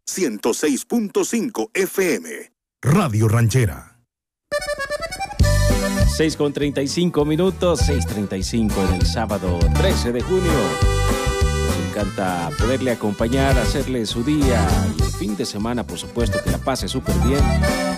106.5 FM. Radio Ranchera. 6:35, 6:35 en el sábado 13 de junio. Nos encanta poderle acompañar, hacerle su día y el fin de semana, por supuesto, que la pase súper bien.